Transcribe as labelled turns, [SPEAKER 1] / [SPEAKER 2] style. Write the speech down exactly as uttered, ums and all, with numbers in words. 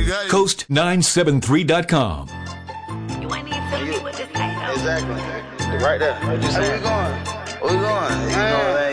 [SPEAKER 1] coast nine seven three dot com.
[SPEAKER 2] You ain't even telling me what to say, though.
[SPEAKER 3] Exactly. Right there. What you saying? Where we going? Where we going? You know,